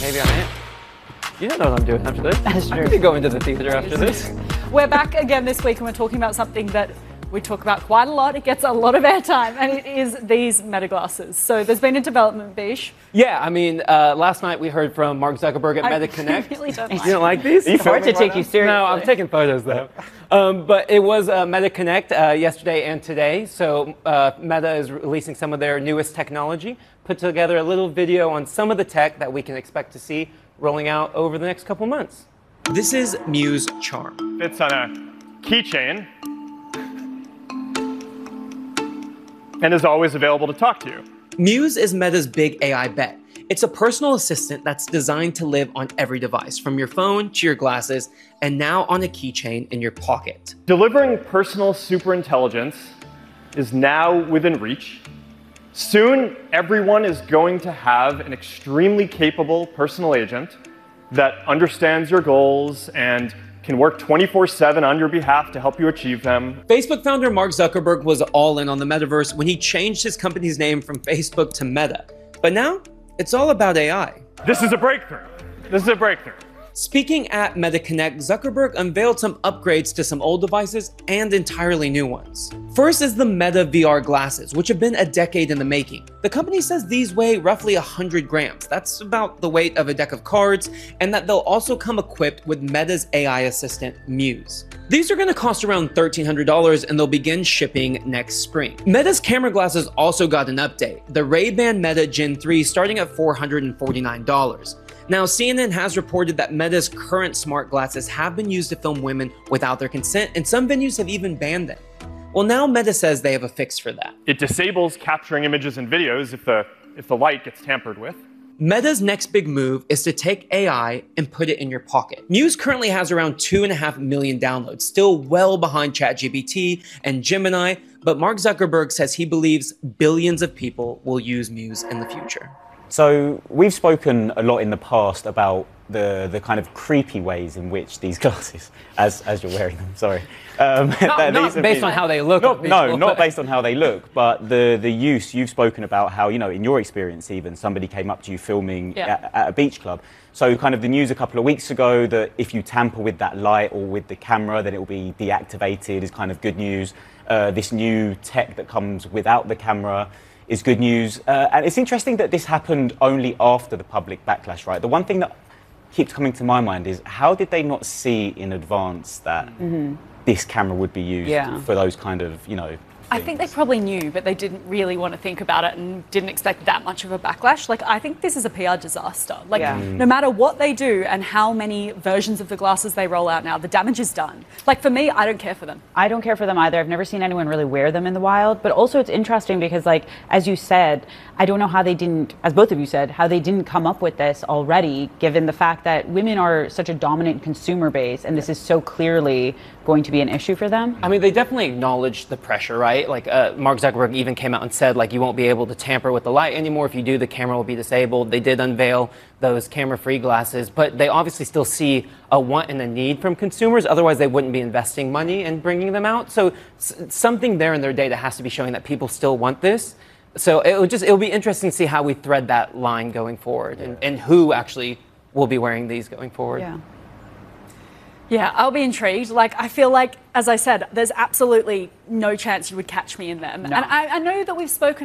Maybe I am. You don't know what I'm doing after this. That's true. I could be going to the theater after this. We're back again this week and we're talking about something that we talk about quite a lot. It gets a lot of airtime, and it is these Meta glasses. So there's been a development, Bish. Yeah, I mean, last night we heard from Mark Zuckerberg at Meta Connect. I really don't You don't like these? It's hard to take you seriously. No, I'm taking photos though. But it was Meta Connect yesterday and today. So Meta is releasing some of their newest technology, put together a little video on some of the tech that we can expect to see rolling out over the next couple months. This is Muse Charm. Fits on a keychain and is always available to talk to you. Muse is Meta's big AI bet. It's a personal assistant that's designed to live on every device, from your phone to your glasses, and now on a keychain in your pocket. Delivering personal superintelligence is now within reach. Soon, everyone is going to have an extremely capable personal agent that understands your goals and can work 24/7 on your behalf to help you achieve them. Facebook founder Mark Zuckerberg was all in on the metaverse when he changed his company's name from Facebook to Meta. But now, it's all about AI. This is a breakthrough. This is a breakthrough. Speaking at Meta Connect, Zuckerberg unveiled some upgrades to some old devices and entirely new ones. First is the Meta VR glasses, which have been a decade in the making. The company says these weigh roughly 100 grams. That's about the weight of a deck of cards, and that they'll also come equipped with Meta's AI assistant, Muse. These are going to cost around $1,300 and they'll begin shipping next spring. Meta's camera glasses also got an update, the Ray-Ban Meta Gen 3 starting at $449. Now, CNN has reported that Meta's current smart glasses have been used to film women without their consent, and some venues have even banned them. Well, now Meta says they have a fix for that. It disables capturing images and videos if the light gets tampered with. Meta's next big move is to take AI and put it in your pocket. Muse currently has around 2.5 million downloads, still well behind ChatGPT and Gemini, but Mark Zuckerberg says he believes billions of people will use Muse in the future. So we've spoken a lot in the past about the kind of creepy ways in which these glasses, as you're wearing them, sorry. Not based on how they look. Not based on how they look, but the use. You've spoken about how, you know, in your experience even, somebody came up to you filming at a beach club. So kind of the news a couple of weeks ago that if you tamper with that light or with the camera, then it will be deactivated is kind of good news. This new tech that comes without the camera is good news. And it's interesting that this happened only after the public backlash, right? The one thing that keeps coming to my mind is how did they not see in advance that this camera would be used for those kind of, you know, I think they probably knew, but they didn't really want to think about it and didn't expect that much of a backlash. Like, I think this is a PR disaster. Like, no matter what they do and how many versions of the glasses they roll out now, the damage is done. Like, for me, I don't care for them. I don't care for them either. I've never seen anyone really wear them in the wild. But also it's interesting because, like, as you said, I don't know how they didn't, as both of you said, how they didn't come up with this already, given the fact that women are such a dominant consumer base and this is so clearly going to be an issue for them. I mean, they definitely acknowledged the pressure, right? Like Mark Zuckerberg even came out and said, like, you won't be able to tamper with the light anymore. If you do, the camera will be disabled. They did unveil those camera-free glasses, but they obviously still see a want and a need from consumers. Otherwise, they wouldn't be investing money and bringing them out. So something there in their data has to be showing that people still want this. So it'll be interesting to see how we thread that line going forward and who actually will be wearing these going forward. Yeah, I'll be intrigued. Like, I feel like, as I said, there's absolutely no chance you would catch me in them. No. And I know that we've spoken